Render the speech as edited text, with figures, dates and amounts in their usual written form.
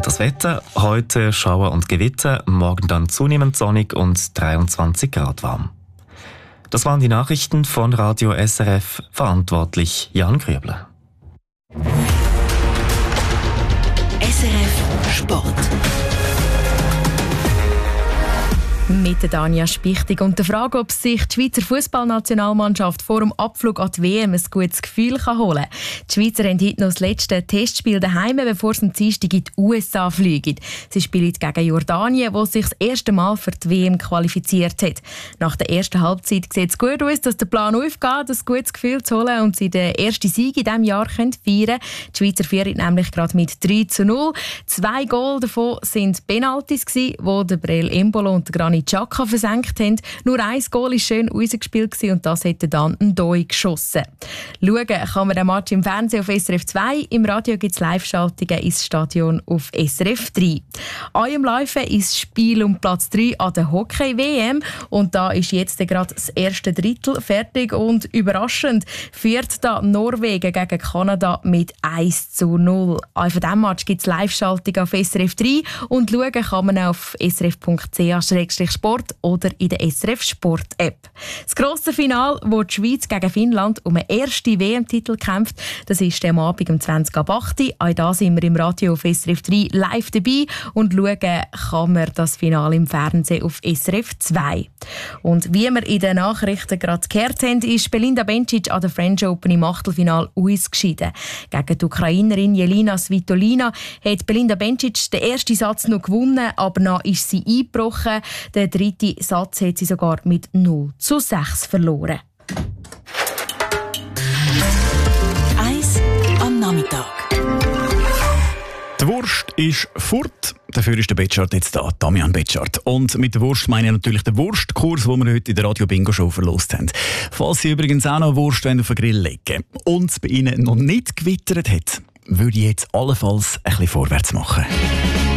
Und das Wetter, heute Schauer und Gewitter, morgen dann zunehmend sonnig und 23 Grad warm. Das waren die Nachrichten von Radio SRF, verantwortlich Jan Grübler. SRF Sport. Mit der Danja Spichtig und der Frage, ob sich die Schweizer Fußballnationalmannschaft vor dem Abflug an die WM ein gutes Gefühl holen kann. Die Schweizer haben heute noch das letzte Testspiel daheim, bevor sie am Dienstag in die USA fliegen. Sie spielen gegen Jordanien, wo sich das erste Mal für die WM qualifiziert hat. Nach der ersten Halbzeit sieht es gut aus, dass der Plan aufgeht, ein gutes Gefühl zu holen und sie den ersten Sieg in diesem Jahr feiern können. Die Schweizer führen nämlich gerade mit 3:0. 2 Goal davon sind Penalties, die der Breel Embolo und der Granit Xhaka versenkt haben. Nur ein Goal war schön rausgespielt und das hätte dann ein Doi geschossen. Schauen kann man den Match im Fernsehen auf SRF 2. Im Radio gibt es Live-Schaltungen ins Stadion auf SRF 3. Am Laufen ist das Spiel um Platz 3 an der Hockey-WM. Und da ist jetzt gerade das erste Drittel fertig. Und überraschend führt da Norwegen gegen Kanada mit 1:0. Auch von diesem Match gibt es Live-Schaltungen auf SRF 3. Und schauen kann man auf srf.ch/sport oder in der SRF Sport App. Das grosse Finale, wo die Schweiz gegen Finnland um einen ersten WM-Titel kämpft, das ist am Abend um 20:08. Auch da sind wir im Radio auf SRF 3 live dabei und schauen kann man das Finale im Fernsehen auf SRF 2. Und wie wir in den Nachrichten gerade gehört haben, ist Belinda Bencic an der French Open im Achtelfinale ausgeschieden. Gegen die Ukrainerin Jelena Svitolina hat Belinda Bencic den ersten Satz noch gewonnen, aber dann ist sie eingebrochen. Den dritten Satz hat sie sogar mit 0:6 verloren. Eis am Nachmittag. Die Wurst ist fort. Dafür ist der Betschart jetzt da, Damian Betschart. Und mit der Wurst meine ich natürlich den Wurstkurs, den wir heute in der Radio Bingo Show verlost haben. Falls Sie übrigens auch noch Wurst auf den Grill legen und es bei Ihnen noch nicht gewittert hat, würde ich jetzt allenfalls ein bisschen vorwärts machen.